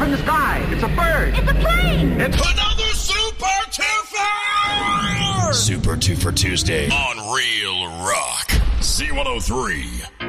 in the sky. It's a bird. It's a plane. It's another Super Two for Super 2 for Tuesday on Real Rock. C103.